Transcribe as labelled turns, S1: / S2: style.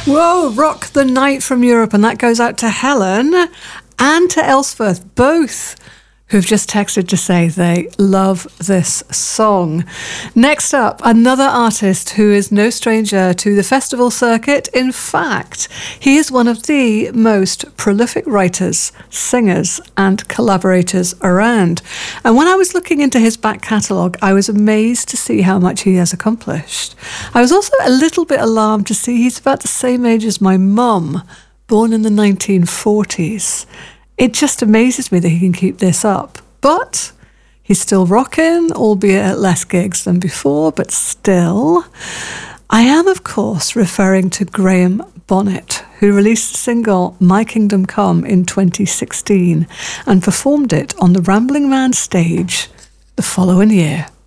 S1: Whoa, Rock the Night from Europe, and that goes out to Helen and to Elspeth, both who've just texted to say they love this song. Next up, another artist who is no stranger to the festival circuit. In fact, he is one of the most prolific writers, singers, and collaborators around. And when I was looking into his back catalogue, I was amazed to see how much he has accomplished. I was also a little bit alarmed to see he's about the same age as my mum, born in the 1940s. It just amazes me that he can keep this up. But he's still rocking, albeit at less gigs than before, but still. I am, of course, referring to Graham Bonnet, who released the single My Kingdom Come in 2016 and performed it on the Rambling Man stage the following year.